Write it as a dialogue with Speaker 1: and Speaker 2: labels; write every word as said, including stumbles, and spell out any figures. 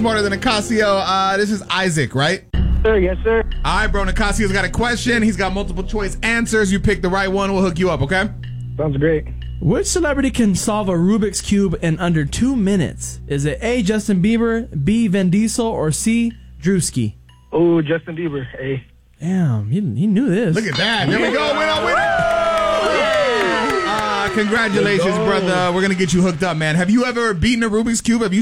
Speaker 1: Smarter Than Nicasio. Uh, this is Isaac, right?
Speaker 2: Sir, yes, sir.
Speaker 1: All right, bro. Nicasio's got a question. He's got multiple choice answers. You pick the right one, we'll hook you up, okay?
Speaker 2: Sounds great.
Speaker 3: Which celebrity can solve a Rubik's Cube in under two minutes? Is it A, Justin Bieber, B, Vin Diesel, or C, Drewski?
Speaker 2: Oh, Justin Bieber. Hey.
Speaker 3: Damn, he, he knew this.
Speaker 1: Look at that. There we go. Winner, winner. Uh, congratulations, brother. We're going to get you hooked up, man. Have you ever beaten a Rubik's Cube? Have you